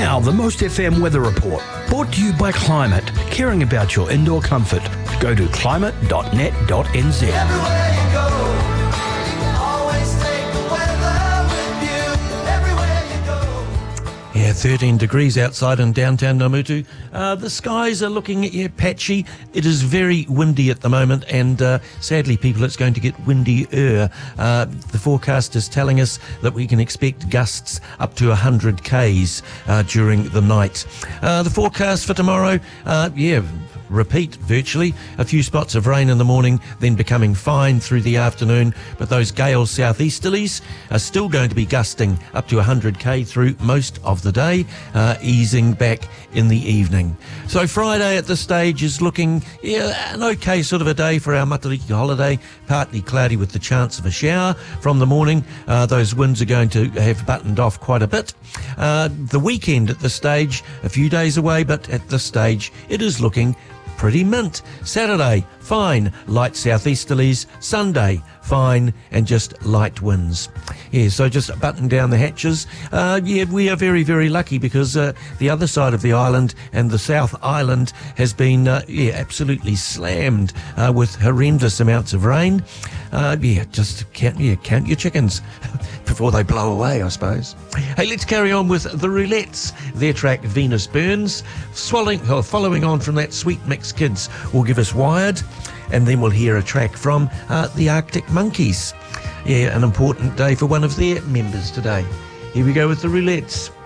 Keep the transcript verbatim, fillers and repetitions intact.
Now, the Most F M Weather Report, brought to you by Climate, caring about your indoor comfort. Go to climate dot net dot n z. Everywhere you go, always take the weather with you. Everywhere you go. Yeah, thirteen degrees outside in downtown Namutu. Uh, the skies are looking yeah, patchy. It is very windy at the moment, and uh, sadly, people, it's going to get windier. Uh, the forecast is telling us that we can expect gusts up to one hundred k's uh, during the night. Uh, the forecast for tomorrow, uh, yeah, repeat virtually. A few spots of rain in the morning, then becoming fine through the afternoon. But those gale southeasterlies are still going to be gusting up to one hundred k through most of the day, uh, easing back in the evening. So Friday at this stage is looking yeah, an okay sort of a day for our Matariki holiday. Partly cloudy with the chance of a shower from the morning. Uh, those winds are going to have buttoned off quite a bit. Uh, the weekend at this stage, a few days away, but at this stage it is looking pretty mint. Saturday, fine, light southeasterlies. Sunday, fine, and just light winds. Yeah, so just button down the hatches. Uh, yeah, we are very, very lucky because uh, the other side of the island and the South Island has been, uh, yeah, absolutely slammed uh, with horrendous amounts of rain. Uh, yeah, just count, yeah, count your chickens before they blow away, I suppose. Hey, let's carry on with the Roulettes. Their track, Venus Burns. Swallowing, oh, following on from that, Sweet Mix Kids will give us Wired, and then we'll hear a track from uh, the Arctic Monkeys. Yeah, an important day for one of their members today. Here we go with the Roulettes.